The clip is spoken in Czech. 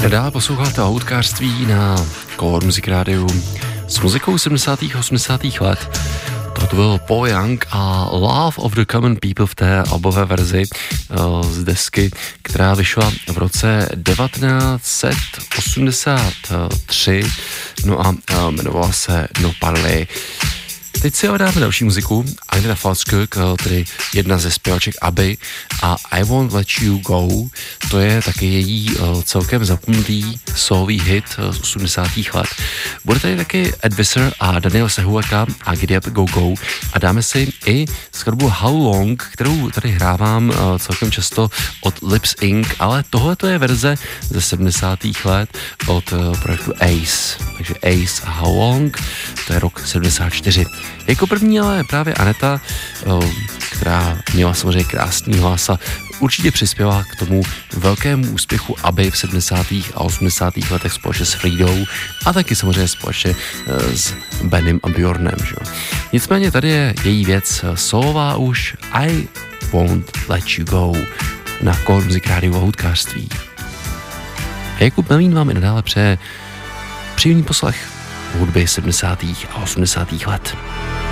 Dál posloucháte Houtkářství na Core Music Rádiu s muzikou 70. a 80. let. To byl Paul Young a Love of the Common People v té albové verzi z desky, která vyšla v roce 1983, no a jmenovala se No Parley. Teď si ale dáme další muziku, Aida Falskirk, tedy jedna ze zpěvaček ABBY, a I Won't Let You Go, to je taky její celkem zapomnutý solový hit z 80. let. Bude tady taky Ed Visser a Daniel Sehueka a Giddy Up Go Go a dáme si i skladbu How Long, kterou tady hrávám celkem často od Lips Inc., ale tohle to je verze ze 70. let od projektu Ace. Takže Ace a How Long, to je rok 74. Jako první ale právě Aneta, která měla samozřejmě krásný hlas a určitě přispěla k tomu velkému úspěchu ABBY v 70. a 80. letech společně s Fridou a taky samozřejmě společně s Benem a Bjornem. Že? Nicméně tady je její věc solová už I Won't Let You Go na Core Music Rádiu o houtkářství. A Jakub Melín vám i nadále přeje příjemný poslech hudby 70. a 80. let.